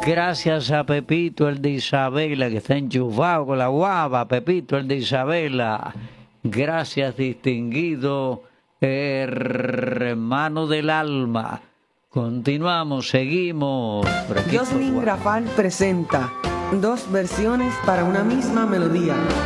Gracias a Pepito, el de Isabela, que está enchufado con la guava. Pepito, el de Isabela. Gracias, distinguido hermano del alma. Continuamos, seguimos. Jocelyn Grafal presenta dos versiones para una misma melodía.